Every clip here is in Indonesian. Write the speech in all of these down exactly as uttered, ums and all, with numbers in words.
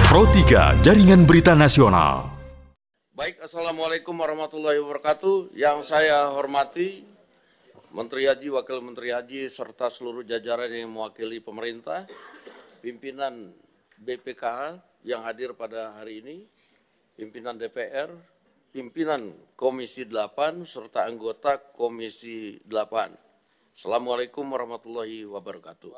Pro tiga, Jaringan Berita Nasional. Baik, Assalamualaikum warahmatullahi wabarakatuh. Yang saya hormati Menteri Haji, Wakil Menteri Haji, serta seluruh jajaran yang mewakili pemerintah, pimpinan B P K H yang hadir pada hari ini, pimpinan D P R, pimpinan Komisi delapan, serta anggota Komisi delapan. Assalamualaikum warahmatullahi wabarakatuh.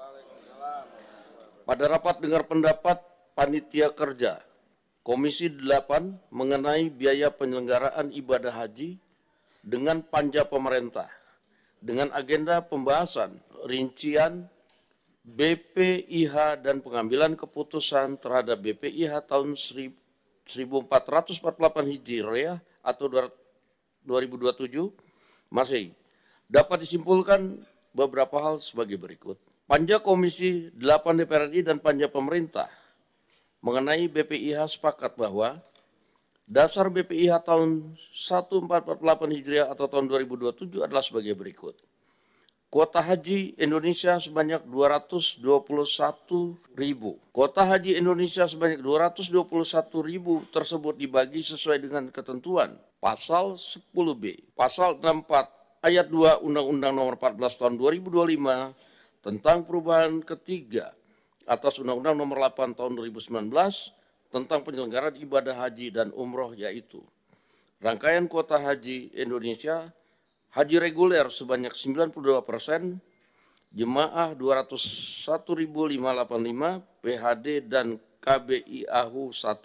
Pada rapat dengar pendapat Panitia Kerja Komisi delapan mengenai biaya penyelenggaraan ibadah haji dengan panja pemerintah dengan agenda pembahasan rincian B P I H dan pengambilan keputusan terhadap B P I H tahun seribu empat ratus empat puluh delapan Hijriah atau dua ribu dua puluh tujuh Masehi dapat disimpulkan beberapa hal sebagai berikut. Panja Komisi delapan D P R R I dan panja pemerintah mengenai B P I H sepakat bahwa dasar B P I H tahun seribu empat ratus empat puluh delapan Hijriah atau tahun dua ribu dua puluh tujuh adalah sebagai berikut. Kuota haji Indonesia sebanyak dua ratus dua puluh satu ribu. Kuota haji Indonesia sebanyak dua ratus dua puluh satu ribu tersebut dibagi sesuai dengan ketentuan Pasal sepuluh B, Pasal enam puluh empat Ayat dua Undang-Undang Nomor empat belas Tahun dua ribu dua puluh lima tentang perubahan ketiga atas Undang-Undang Nomor delapan Tahun dua ribu sembilan belas tentang penyelenggaraan ibadah haji dan umroh, yaitu rangkaian kuota haji Indonesia, haji reguler sebanyak sembilan puluh dua persen, jemaah dua ratus satu ribu lima ratus delapan puluh lima, P H D dan K B I A H U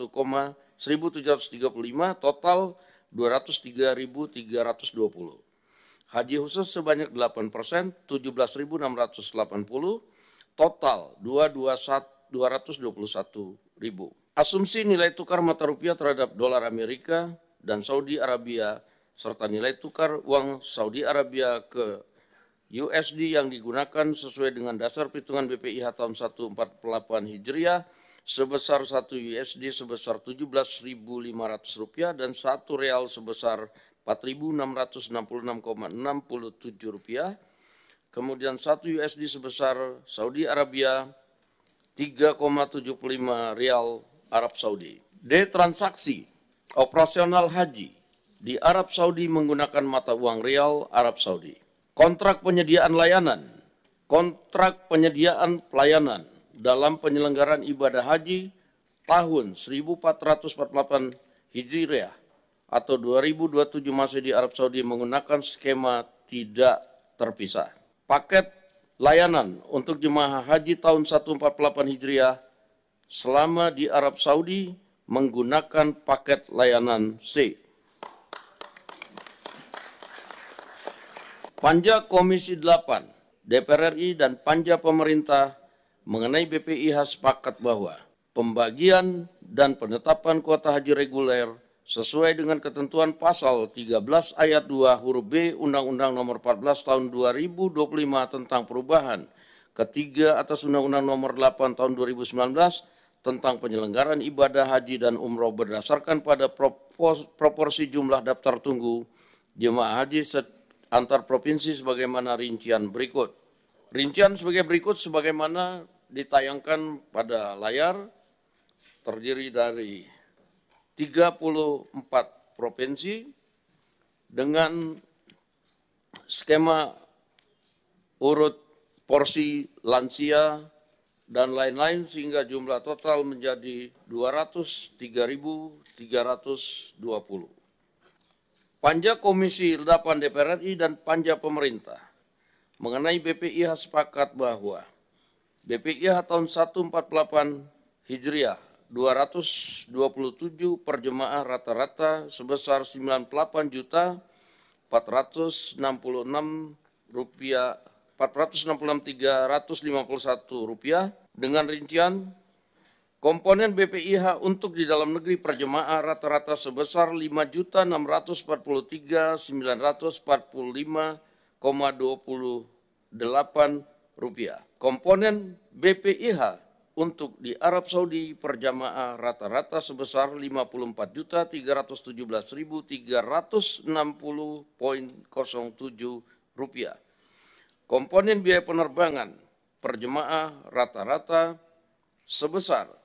seribu tujuh ratus tiga puluh lima, total dua ratus tiga ribu tiga ratus dua puluh. Haji khusus sebanyak delapan persen, tujuh belas ribu enam ratus delapan puluh, total dua ratus dua puluh satu ribu. Asumsi nilai tukar mata rupiah terhadap dolar Amerika dan Saudi Arabia serta nilai tukar uang Saudi Arabia ke U S D yang digunakan sesuai dengan dasar perhitungan B P I H tahun seribu empat puluh delapan Hijriah sebesar satu U S D sebesar tujuh belas ribu lima ratus rupiah dan satu real sebesar empat ribu enam ratus enam puluh enam koma enam tujuh rupiah. Kemudian satu U S D sebesar Saudi Arabia tiga koma tujuh lima rial Arab Saudi. D. Transaksi operasional haji di Arab Saudi menggunakan mata uang rial Arab Saudi. Kontrak penyediaan layanan, kontrak penyediaan pelayanan dalam penyelenggaraan ibadah haji tahun seribu empat ratus empat puluh delapan Hijriah atau dua ribu dua puluh tujuh Masehi di Arab Saudi menggunakan skema tidak terpisah. Paket layanan untuk jemaah haji tahun seribu empat puluh delapan Hijriah selama di Arab Saudi menggunakan paket layanan C. Panja Komisi delapan D P R R I dan panja pemerintah mengenai B P I H sepakat bahwa pembagian dan penetapan kuota haji reguler sesuai dengan ketentuan pasal tiga belas ayat dua huruf B Undang-Undang Nomor empat belas Tahun dua ribu dua puluh lima tentang perubahan ketiga atas Undang-Undang Nomor delapan Tahun dua ribu sembilan belas tentang penyelenggaraan ibadah haji dan umroh berdasarkan pada proporsi jumlah daftar tunggu jemaah haji antar provinsi sebagaimana rincian berikut. Rincian sebagai berikut sebagaimana ditayangkan pada layar, terdiri dari tiga puluh empat provinsi dengan skema urut porsi lansia dan lain-lain sehingga jumlah total menjadi dua ratus tiga ribu tiga ratus dua puluh. Panja Komisi delapan D P R R I dan panja pemerintah mengenai B P I H sepakat bahwa B P I H tahun seribu empat puluh delapan Hijriah dua ratus dua puluh tujuh per jemaah rata-rata sebesar sembilan puluh delapan juta empat ratus enam puluh enam rupiah empat ratus enam puluh enam ribu tiga ratus lima puluh satu rupiah dengan rincian komponen B P I H untuk di dalam negeri per jemaah rata-rata sebesar lima juta enam ratus empat puluh tiga ribu sembilan ratus empat puluh lima koma dua delapan rupiah. Komponen B P I H untuk di Arab Saudi per jamaah rata-rata sebesar lima puluh empat juta tiga ratus tujuh belas ribu tiga ratus enam puluh koma nol tujuh rupiah. Komponen biaya penerbangan per jemaah rata-rata sebesar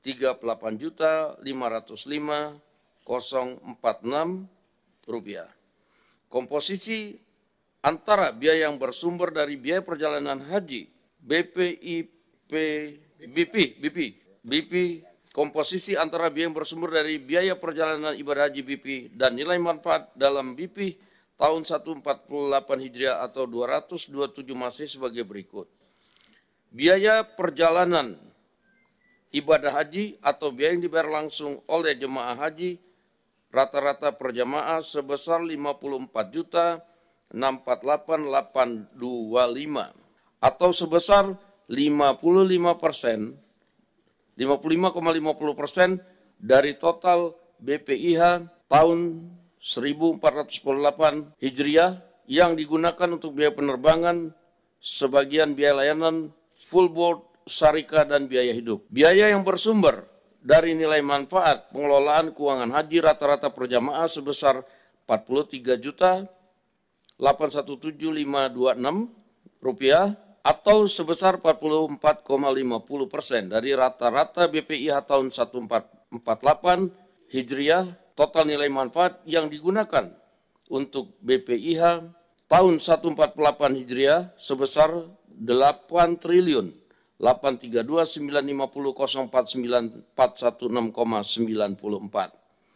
tiga puluh delapan juta lima ratus lima ribu empat puluh enam rupiah. Komposisi antara biaya yang bersumber dari biaya perjalanan haji B P I P B P B P B P komposisi antara biaya yang bersumber dari biaya perjalanan ibadah haji B P dan nilai manfaat dalam B P tahun seribu empat puluh delapan Hijriah atau dua ratus dua puluh tujuh Masehi sebagai berikut. Biaya perjalanan ibadah haji atau biaya yang dibayar langsung oleh jemaah haji rata-rata per jemaah sebesar lima puluh empat juta enam ratus empat puluh delapan ribu delapan ratus dua puluh lima atau sebesar lima puluh lima persen, lima puluh lima koma lima puluh persen dari total B P I H tahun seribu empat ratus sepuluh delapan Hijriah yang digunakan untuk biaya penerbangan, sebagian biaya layanan, full board, syarikah, dan biaya hidup. Biaya yang bersumber dari nilai manfaat pengelolaan keuangan haji rata-rata per jamaah sebesar empat puluh tiga juta delapan ratus tujuh belas ribu lima ratus dua puluh enam rupiah atau sebesar empat puluh empat koma lima puluh persen dari rata-rata B P I H tahun seribu empat ratus empat puluh delapan Hijriah. Total nilai manfaat yang digunakan untuk B P I H tahun seribu empat ratus empat puluh delapan Hijriah sebesar delapan triliun delapan tiga dua sembilan lima nol nol empat sembilan empat satu enam koma sembilan empat.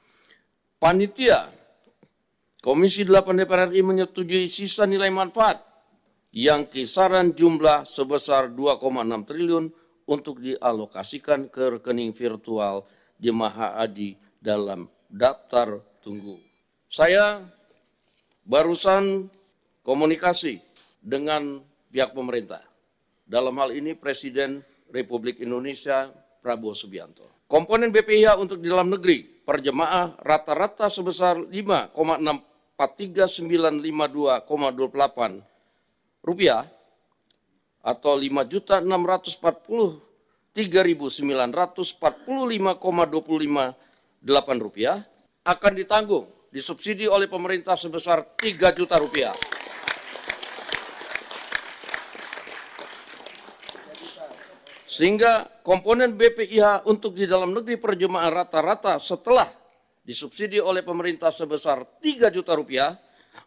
Panitia Komisi delapan D P R R I menyetujui sisa nilai manfaat yang kisaran jumlah sebesar dua koma enam triliun untuk dialokasikan ke rekening virtual jemaah haji dalam daftar tunggu. Saya barusan komunikasi dengan pihak pemerintah. Dalam hal ini Presiden Republik Indonesia Prabowo Subianto. Komponen B P I H untuk di dalam negeri per jemaah rata-rata sebesar lima koma enam empat tiga sembilan lima dua koma dua delapan rupiah atau lima juta enam ratus empat puluh tiga ribu sembilan ratus empat puluh lima koma dua lima delapan rupiah akan ditanggung disubsidi oleh pemerintah sebesar tiga juta rupiah. Sehingga komponen B P I H untuk di dalam negeri per jemaah rata-rata setelah disubsidi oleh pemerintah sebesar tiga juta rupiah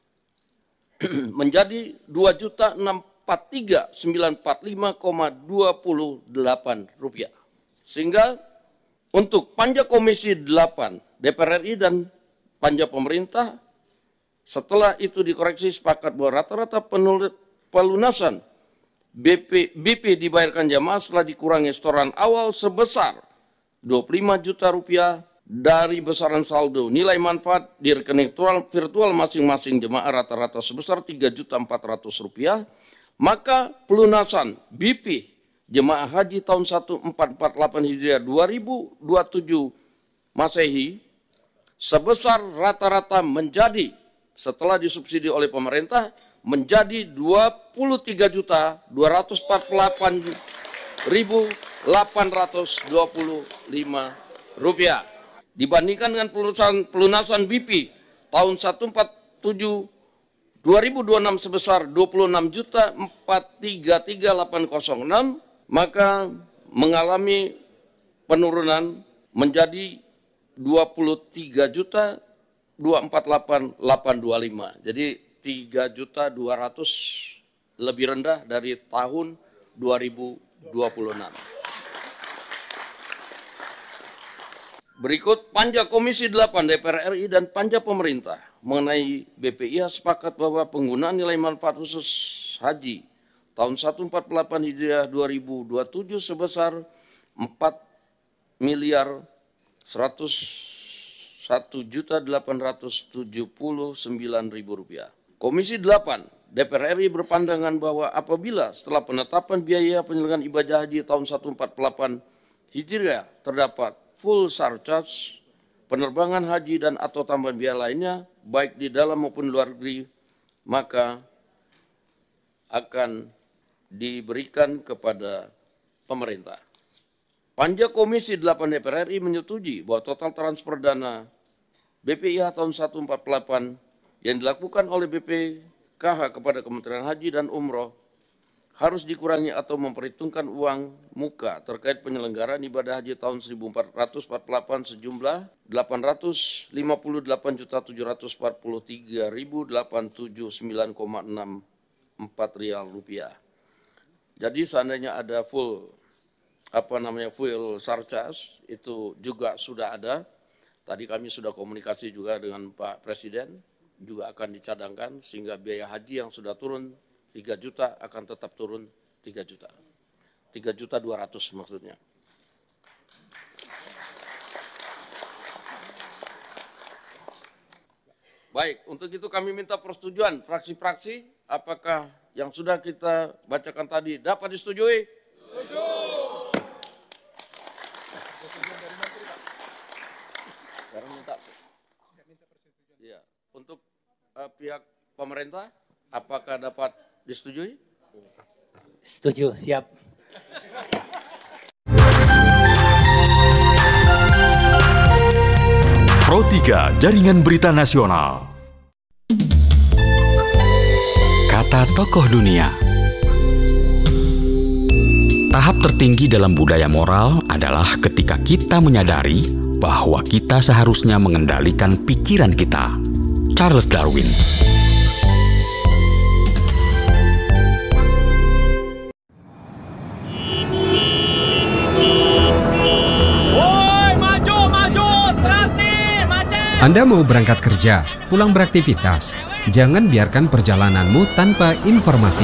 menjadi dua juta enam ratus empat puluh tiga ribu sembilan ratus empat puluh lima koma dua delapan rupiah. Sehingga untuk panja Komisi delapan D P R R I dan panja pemerintah setelah itu dikoreksi sepakat bahwa rata-rata pelunasan B P, B P dibayarkan jamaah setelah dikurangi setoran awal sebesar dua puluh lima juta rupiah dari besaran saldo nilai manfaat di rekening virtual masing-masing jemaah rata-rata sebesar tiga juta empat ratus rupiah, maka pelunasan B P jemaah haji tahun seribu empat ratus empat puluh delapan Hijriah dua ribu dua puluh tujuh Masehi sebesar rata-rata menjadi setelah disubsidi oleh pemerintah menjadi dua puluh tiga juta dua ratus empat puluh delapan ribu delapan ratus dua puluh lima rupiah. Dibandingkan dengan pelunasan, pelunasan B P tahun seribu empat puluh tujuh dua ribu dua puluh enam sebesar dua puluh enam juta empat ratus tiga puluh tiga ribu delapan ratus enam, maka mengalami penurunan menjadi dua puluh tiga juta dua ratus empat puluh delapan ribu delapan ratus dua puluh lima. Jadi tiga juta dua ratus lebih rendah dari tahun dua ribu dua puluh enam. Berikut panja Komisi delapan D P R R I dan panja pemerintah mengenai B P I H sepakat bahwa penggunaan nilai manfaat khusus haji tahun seribu empat puluh delapan Hijriah dua ribu dua puluh tujuh sebesar empat miliar seratus satu juta delapan ratus tujuh puluh sembilan ribu rupiah. Komisi delapan D P R R I berpandangan bahwa apabila setelah penetapan biaya penyelenggaraan ibadah haji tahun seribu empat puluh delapan Hijriah terdapat full surcharge penerbangan haji dan atau tambahan biaya lainnya baik di dalam maupun luar negeri, maka akan diberikan kepada pemerintah. Panja Komisi delapan D P R R I menyetujui bahwa total transfer dana B P I H tahun seribu empat puluh delapan yang dilakukan oleh B P K H kepada Kementerian Haji dan Umroh harus dikurangi atau memperhitungkan uang muka terkait penyelenggaraan ibadah haji tahun seribu empat ratus empat puluh delapan sejumlah delapan ratus lima puluh delapan juta tujuh ratus empat puluh tiga ribu delapan ratus tujuh puluh sembilan koma enam empat rial rupiah. Jadi seandainya ada full apa namanya full surcharge itu juga sudah ada. Tadi kami sudah komunikasi juga dengan Pak Presiden, juga akan dicadangkan sehingga biaya haji yang sudah turun tiga juta akan tetap turun tiga juta. tiga juta dua ratus maksudnya. Baik, untuk itu kami minta persetujuan fraksi-fraksi, apakah yang sudah kita bacakan tadi dapat disetujui? Setuju. Sekarang minta. Ya, untuk uh, pihak pemerintah, apakah dapat disetujui? Setuju, siap. Pro tiga Jaringan Berita Nasional. Kata tokoh dunia. Tahap tertinggi dalam budaya moral adalah ketika kita menyadari bahwa kita seharusnya mengendalikan pikiran kita. Charles Darwin. Anda mau berangkat kerja, pulang beraktivitas, jangan biarkan perjalananmu tanpa informasi.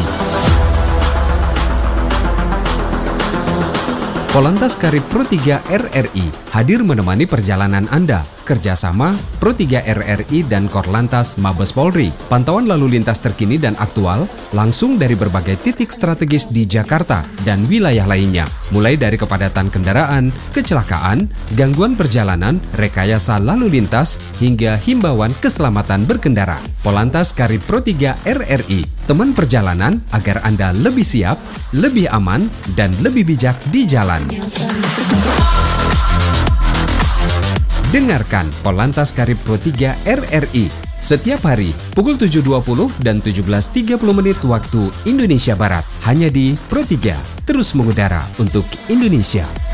Polantas Karib Pro tiga R R I hadir menemani perjalanan Anda. Kerjasama Pro tiga R R I dan Korlantas Mabes Polri. Pantauan lalu lintas terkini dan aktual langsung dari berbagai titik strategis di Jakarta dan wilayah lainnya. Mulai dari kepadatan kendaraan, kecelakaan, gangguan perjalanan, rekayasa lalu lintas, hingga himbauan keselamatan berkendara. Polantas Karib Pro tiga R R I, teman perjalanan agar Anda lebih siap, lebih aman, dan lebih bijak di jalan. Dengarkan Polantas Karib Pro tiga R R I setiap hari pukul tujuh dua puluh dan tujuh belas tiga puluh menit waktu Indonesia Barat. Hanya di Pro tiga, terus mengudara untuk Indonesia.